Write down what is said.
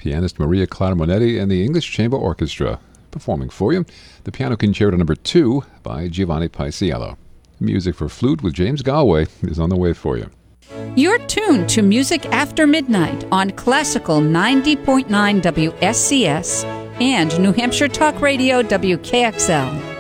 pianist Maria Clara Monetti and the English Chamber Orchestra. Performing for you, the Piano Concerto No. 2 by Giovanni Paisiello. Music for flute with James Galway is on the way for you. You're tuned to Music After Midnight on Classical 90.9 WSCS and New Hampshire Talk Radio WKXL.